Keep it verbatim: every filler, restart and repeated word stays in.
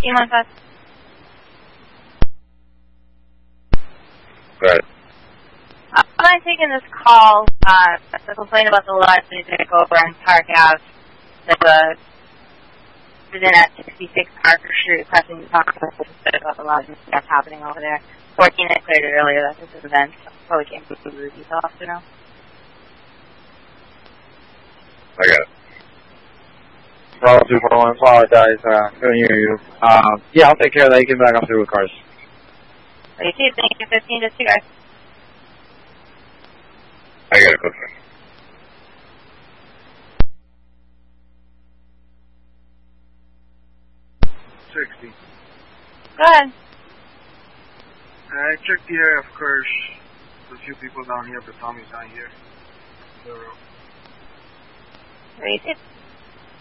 fourteen one five. Go ahead. Uh, I'm taking this call uh, to complain about the large music over in Park Ave. There's a resident at sixty-six Parker Street requesting to talk to us about the large music that's happening over there. fourteen had cleared it earlier that this is an event, so probably can't go through the details, you know. I got it. Well, two four one, apologize, uh, couldn't hear you. Um, yeah, I'll take care of that. You can back up through with cars. So you see, thank you, fifteen, just two guys. I got it, Clifford. sixty. Go ahead. I checked the area, of course. There's a few people down here, but Tommy's not here. Zero. So you see.